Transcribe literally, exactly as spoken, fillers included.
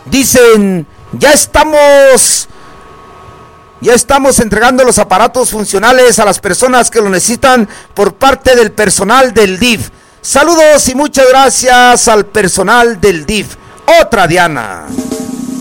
Dicen, ya estamos, ya estamos entregando los aparatos funcionales a las personas que lo necesitan por parte del personal del D I F. Saludos y muchas gracias al personal del D I F. Otra Diana.